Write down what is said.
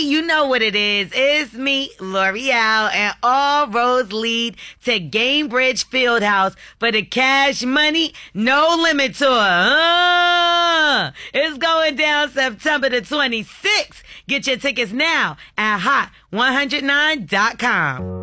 You know what it is. It's me, L'Oreal, and all roads lead to Gainbridge Fieldhouse for the Cash Money No Limit Tour. It's going down September the 26th. Get your tickets now at hot109.com.